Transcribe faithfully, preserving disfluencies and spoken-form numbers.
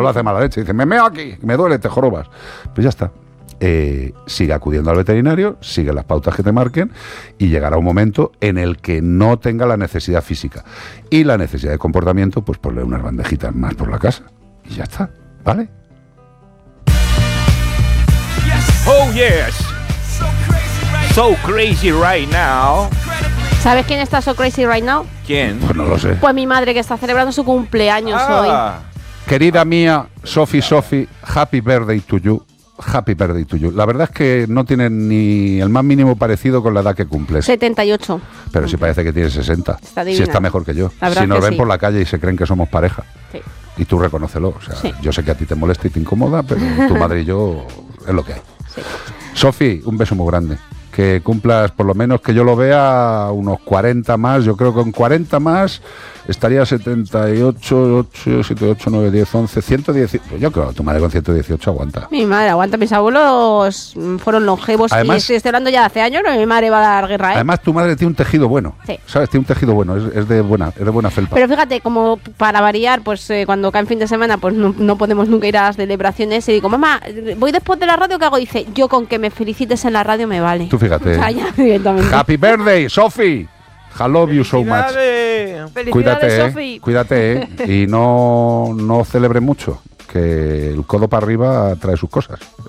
lo hace mala leche. Dice, me meo aquí, me duele, te jorobas. Pues ya está. Eh, sigue acudiendo al veterinario, sigue las pautas que te marquen y llegará un momento en el que no tenga la necesidad física y la necesidad de comportamiento, pues ponle unas bandejitas más por la casa y ya está, ¿vale? Oh yes, so crazy right now. ¿Sabes quién está so crazy right now? ¿Quién? Pues no lo sé. Pues mi madre, que está celebrando su cumpleaños Ah, Querida mía, Sofi, Sofi, happy birthday to you. Happy birthday to you. La verdad es que no tiene ni el más mínimo parecido con la edad que hoy. cumples. setenta y ocho. Pero sí parece que tiene sesenta. Está Sí divina. está mejor que yo. La verdad Si nos que ven sí. por la calle y se creen que somos pareja. Sí. Y tú reconócelo. O sea, Sí. yo sé que a ti te molesta y te incomoda, pero tu madre y yo es lo que hay. Sí. Sofi, un beso muy grande. Que cumplas, por lo menos que yo lo vea, unos cuarenta más. Yo creo que con cuarenta más estaría setenta y ocho, ocho, siete, ocho, nueve, diez, once, ciento diez. Pues yo creo que tu madre con ciento dieciocho aguanta. Mi madre aguanta, mis abuelos mm, fueron longevos. Además- y estoy, estoy hablando ya de hace años, no, mi madre va a dar guerra, ¿eh? Además, tu madre tiene un tejido bueno. Sí. ¿Sabes? Tiene un tejido bueno. Es, es de buena, es de buena felpa. Pero fíjate, como para variar, pues eh, cuando cae en fin de semana, pues no, no podemos nunca ir a las celebraciones. Y digo, mamá, voy después de la radio, ¿qué hago? Dice, yo con que me felicites en la radio me vale. Tú fíjate. O sea, ya directamente. Happy birthday, Sofi. I love you so much. felicidades. Felicidades, Cuídate, eh, Sofi. cuídate, eh, y no, no celebres mucho, que el codo para arriba trae sus cosas.